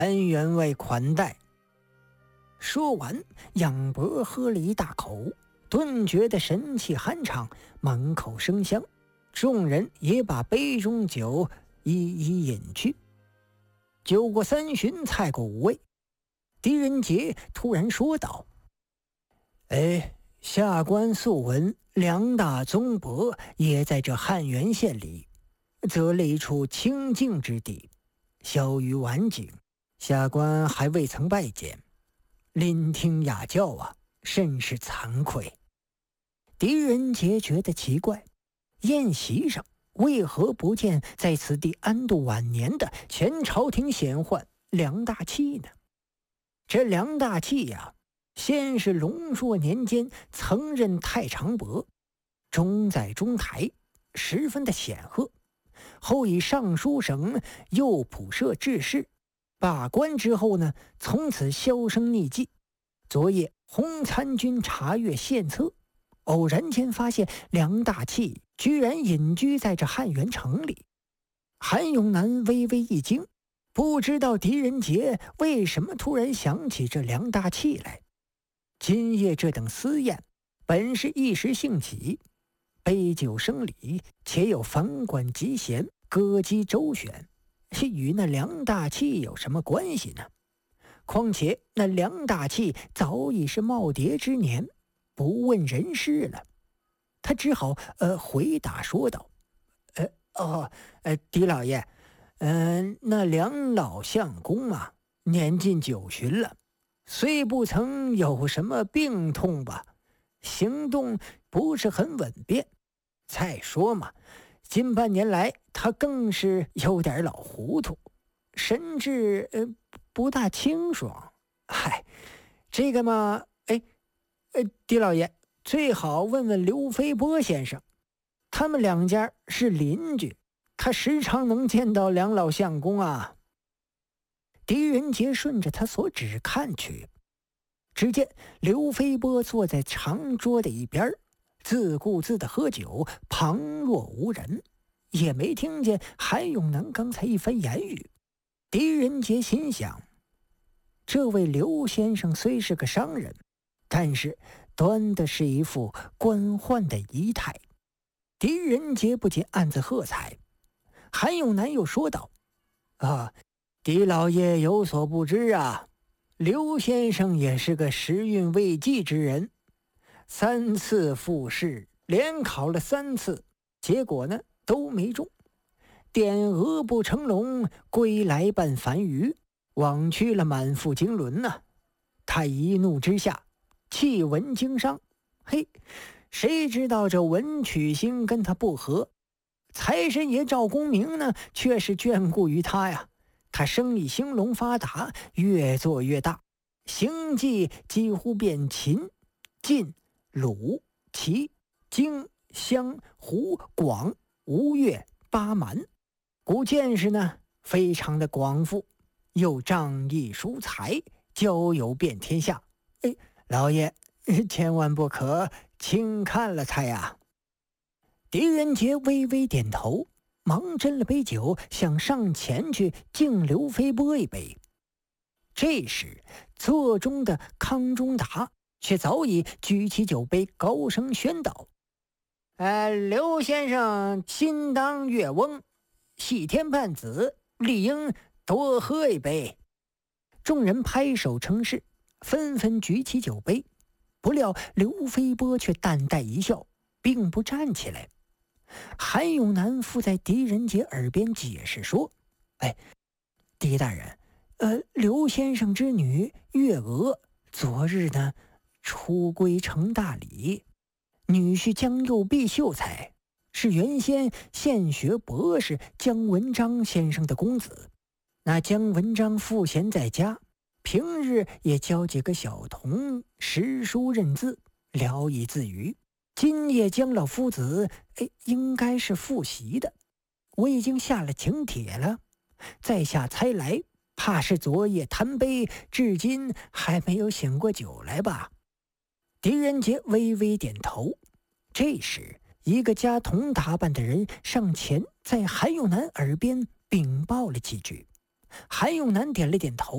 韩员外款待。说完，杨伯喝了一大口，顿觉得神气酣畅，满口生香。众人也把杯中酒一一饮去。酒过三巡，菜过五味，狄仁杰突然说道：“下官素闻梁大宗伯也在这汉源县里，则类处清静之地，小于晚景。下官还未曾拜见，聆听雅教啊，甚是惭愧。”狄仁杰觉得奇怪，宴席上为何不见在此地安度晚年的前朝廷显宦梁大器呢？这梁大器呀，先是龙朔年间曾任太常伯，中在中台，十分的显赫。后以尚书省右仆射致仕，罢官之后呢，从此销声匿迹。昨夜洪参军查阅献策，偶然间发现梁大器居然隐居在这汉源城里。韩永南微微一惊，不知道狄仁杰为什么突然想起这梁大器来。今夜这等私宴本是一时兴起，杯酒生理，且有房管集贤，歌姬周旋，与那梁大器有什么关系呢？况且那梁大器早已是耄耋之年，不问人事了。他只好回答说道：“狄老爷，那梁老相公啊，年近90了，虽不曾有什么病痛吧，行动不是很稳便。再说嘛，近半年来他更是有点老糊涂，神志不大清爽。嗨，这个嘛，狄老爷最好问问刘飞波先生，他们两家是邻居，他时常能见到梁老相公啊。”狄仁杰顺着他所指看去，只见刘飞波坐在长桌的一边，自顾自的喝酒，旁若无人，也没听见韩永南刚才一番言语。狄仁杰心想，这位刘先生虽是个商人，但是端的是一副官宦的仪态。狄仁杰不禁暗自喝彩。韩永南又说道：“狄老爷有所不知啊，刘先生也是个时运未济之人，3次复试，连考了3次，结果呢都没中。点鹅不成龙，归来半凡鱼，枉去了满腹经纶呐。他一怒之下，弃文经商。谁知道这文曲星跟他不合，财神爷赵公明呢，却是眷顾于他呀。他生意兴隆发达，越做越大，行迹几乎遍秦、晋、鲁、齐、荆、襄、胡、广、吴越、巴蛮，故见识呢非常的广富，又仗义疏财，交友遍天下。老爷千万不可轻看了他呀。”狄仁杰微微点头，忙斟了杯酒，想上前去敬刘飞波一杯。这时座中的康中达却早已举起酒杯，高声宣道：“刘先生心当月翁，系天盼子，理应多喝一杯。”众人拍手称是，纷纷举起酒杯。不料刘飞波却淡淡一笑，并不站起来。韩永南附在狄仁杰耳边解释说：“狄大人，刘先生之女月娥昨日呢出归成大理，女婿江右弼秀才是原先县学博士姜文章先生的公子。那姜文章赋闲在家，平日也教几个小童识书认字，聊以自娱。今夜姜老夫子应该是复习的，我已经下了请帖了，在下猜来，怕是昨夜贪杯，至今还没有醒过酒来吧。”狄仁杰微微点头。这时一个家童打扮的人上前，在韩永南耳边禀报了几句。韩永南点了点头，